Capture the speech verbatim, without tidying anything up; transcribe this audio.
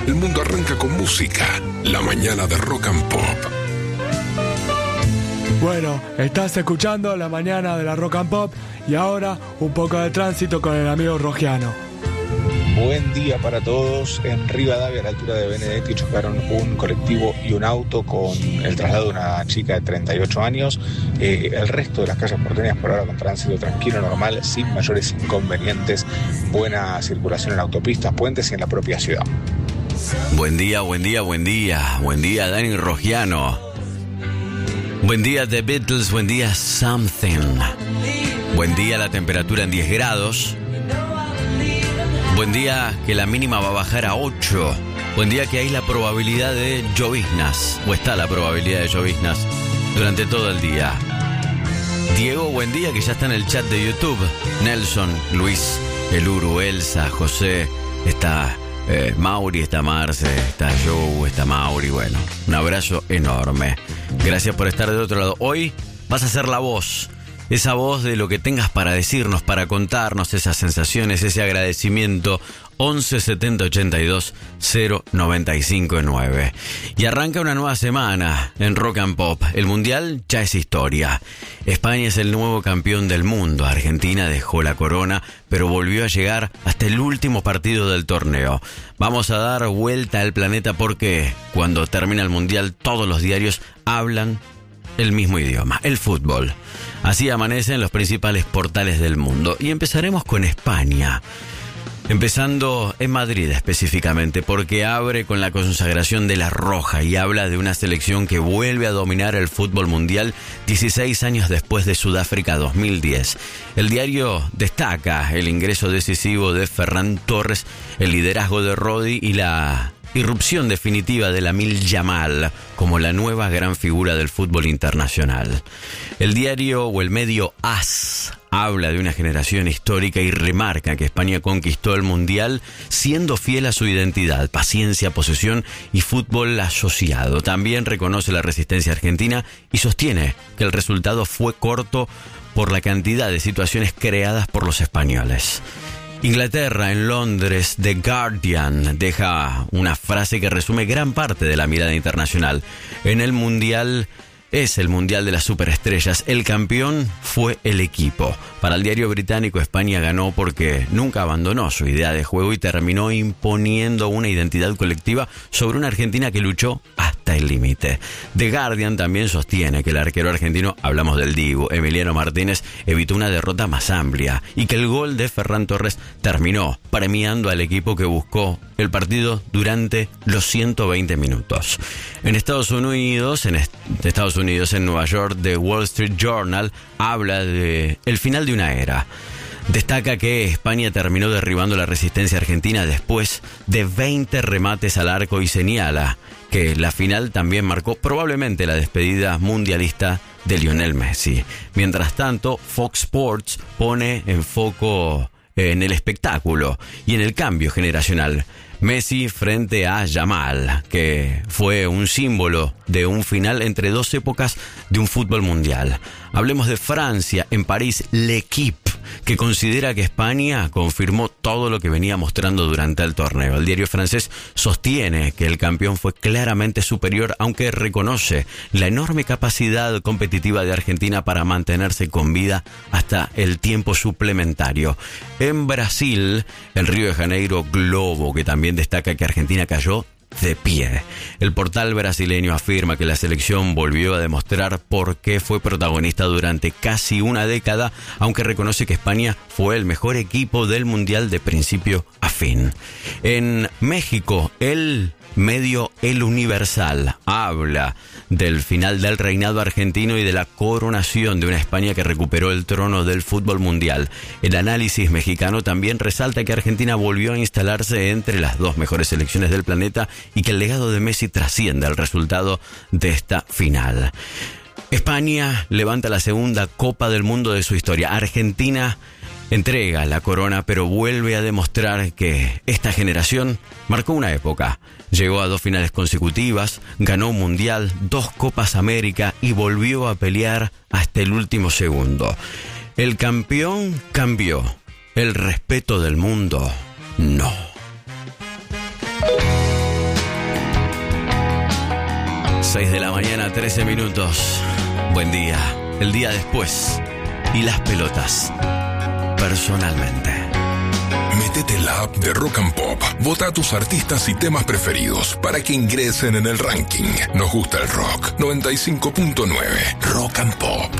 El mundo arranca con música. La mañana de Rock and Pop. Bueno, estás escuchando La Mañana de la Rock and Pop y ahora un poco de tránsito con el amigo Rogiano. Buen día para todos. En Rivadavia, a la altura de Benedetti, chocaron un colectivo y un auto con el traslado de una chica de treinta y ocho años. Eh, el resto de las calles porteñas por ahora con tránsito tranquilo, normal, sin mayores inconvenientes. Buena circulación en autopistas, puentes y en la propia ciudad. Buen día, buen día, buen día. Buen día, Dani Rogiano. Buen día, The Beatles. Buen día, Something. Buen día, la temperatura en diez grados. Buen día, que la mínima va a bajar a ocho. Buen día, que hay la probabilidad de lloviznas, o está la probabilidad de lloviznas durante todo el día. Diego, buen día, que ya está en el chat de YouTube. Nelson, Luis, Eluru, Elsa, José, está eh, Mauri, está Marce, está Joe, está Mauri. Bueno, un abrazo enorme. Gracias por estar del otro lado. Hoy vas a ser la voz. Esa voz de lo que tengas para decirnos, para contarnos esas sensaciones, ese agradecimiento. once setenta ochenta y dos cero noventa y cinco nueve. Y arranca una nueva semana en Rock and Pop. El Mundial ya es historia. España es el nuevo campeón del mundo. Argentina dejó la corona, pero volvió a llegar hasta el último partido del torneo. Vamos a dar vuelta al planeta porque cuando termina el Mundial todos los diarios hablan el mismo idioma, el fútbol. Así amanecen los principales portales del mundo. Y empezaremos con España. Empezando en Madrid específicamente, porque abre con la consagración de la Roja y habla de una selección que vuelve a dominar el fútbol mundial dieciséis años después de Sudáfrica dos mil diez. El diario destaca el ingreso decisivo de Ferran Torres, el liderazgo de Rodri y la irrupción definitiva de Lamine Yamal como la nueva gran figura del fútbol internacional. El diario o el medio AS habla de una generación histórica y remarca que España conquistó el Mundial siendo fiel a su identidad, paciencia, posesión y fútbol asociado. También reconoce la resistencia argentina y sostiene que el resultado fue corto por la cantidad de situaciones creadas por los españoles. Inglaterra, en Londres, The Guardian deja una frase que resume gran parte de la mirada internacional. En el Mundial es el Mundial de las superestrellas. El campeón fue el equipo. Para el diario británico, España ganó porque nunca abandonó su idea de juego y terminó imponiendo una identidad colectiva sobre una Argentina que luchó hasta el límite. The Guardian también sostiene que el arquero argentino, hablamos del Dibu, Emiliano Martínez, evitó una derrota más amplia y que el gol de Ferran Torres terminó premiando al equipo que buscó el partido durante los ciento veinte minutos. En Estados Unidos, en est- Estados Unidos, en Nueva York, The Wall Street Journal habla de el final de una era. Destaca que España terminó derribando la resistencia argentina después de veinte remates al arco y señala que la final también marcó probablemente la despedida mundialista de Lionel Messi. Mientras tanto, Fox Sports pone en foco en el espectáculo y en el cambio generacional. Messi frente a Yamal, que fue un símbolo de un final entre dos épocas de un fútbol mundial. Hablemos de Francia, en París, L'Équipe, que considera que España confirmó todo lo que venía mostrando durante el torneo. El diario francés sostiene que el campeón fue claramente superior, aunque reconoce la enorme capacidad competitiva de Argentina para mantenerse con vida hasta el tiempo suplementario. En Brasil, el Río de Janeiro, Globo, que también destaca que Argentina cayó de pie. El portal brasileño afirma que la selección volvió a demostrar por qué fue protagonista durante casi una década, aunque reconoce que España fue el mejor equipo del Mundial de principio a fin. En México, el medio El Universal habla del final del reinado argentino y de la coronación de una España que recuperó el trono del fútbol mundial. El análisis mexicano también resalta que Argentina volvió a instalarse entre las dos mejores selecciones del planeta y que el legado de Messi trasciende al resultado de esta final. España levanta la segunda Copa del Mundo de su historia. Argentina entrega la corona, pero vuelve a demostrar que esta generación marcó una época. Llegó a dos finales consecutivas, ganó un mundial, dos Copas América y volvió a pelear hasta el último segundo. El campeón cambió, el respeto del mundo no. seis de la mañana, trece minutos. Buen día. El día después. Y las pelotas. Personalmente. Métete en la app de Rock and Pop. Vota a tus artistas y temas preferidos para que ingresen en el ranking. Nos gusta el rock. noventa y cinco punto nueve. Rock and Pop.